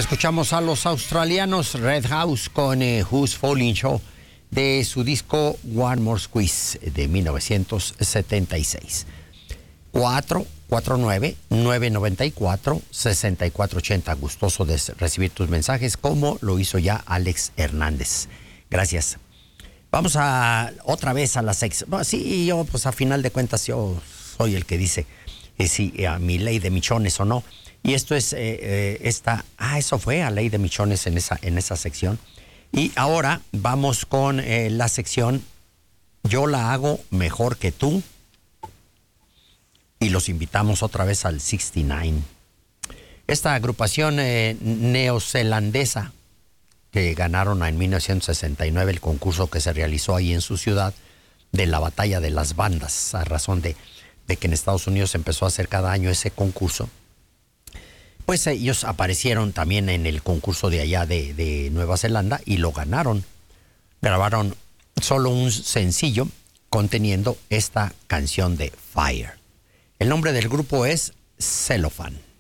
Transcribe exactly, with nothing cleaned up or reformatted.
Escuchamos a los australianos Red House con eh, Who's Falling Show de su disco One More Squeeze de mil novecientos setenta y seis. cuatro cuatro nueve, nueve nueve cuatro, seis cuatro ocho cero. Gustoso de recibir tus mensajes, como lo hizo ya Alex Hernández. Gracias. Vamos a otra vez a la sección. Bueno, sí, yo, pues a final de cuentas, yo soy el que dice eh, si a mi ley de michones o no. Y esto es eh, eh, esta. Ah, eso fue a ley de michones en esa, en esa sección. Y ahora vamos con eh, la sección Yo la hago mejor que tú. Y los invitamos otra vez al sesenta y nueve. Esta agrupación eh, neozelandesa que ganaron en mil novecientos sesenta y nueve el concurso que se realizó ahí en su ciudad de la batalla de las bandas, a razón de, de que en Estados Unidos empezó a hacer cada año ese concurso. Pues ellos aparecieron también en el concurso de allá de, de Nueva Zelanda y lo ganaron. Grabaron solo un sencillo conteniendo esta canción de Fire. El nombre del grupo es Cellophane.